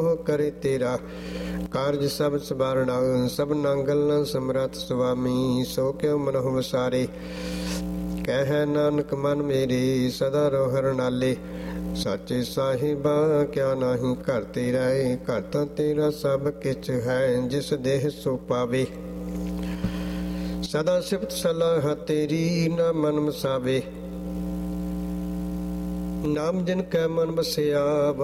ਕਰੇ ਤੇਰਾ ਕਾਰਜ ਸਭ ਸਵਾਰਣਾ ਸਭ ਨਾਂਗਲ ਸਮਰੱਥ ਸੁਆਮੀ ਸੋ ਕਿਉ ਮਨਹੁ ਵਸਾਰੇ ਕਹਿ ਨਾਨਕ ਮਨ ਮੇਰੇ ਸਦਾ ਰੋਹਰ ਨਾਲੇ ਸਾਚੇ ਸਾਹਿਬਾ ਕਿਆ ਨਾਹੀ ਘਰ ਤੇਰਾ ਏ ਘਰ ਤਾਂ ਤੇਰਾ ਸਭ ਕਿਛ ਹੈ ਜਿਸ ਦੇਹ ਸੋ ਪਾਵੇ ਸਦਾ ਸਿਫਤ ਸਲਾਹ ਤੇਰੀ ਨਾ ਮਨ ਮਸਾਵੇ ਨਾਮ ਜਿਨ ਕੈ ਮਨ ਵਸਿਆ